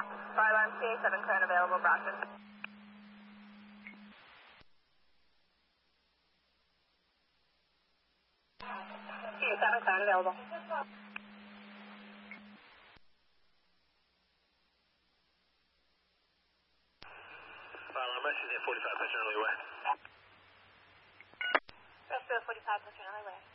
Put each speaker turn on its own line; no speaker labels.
Fire alarm CA7 current available, Brockton. CA7 current available.
Fire alarm message at 45 Central Alleyway.
Rescue 45 Central Alleyway.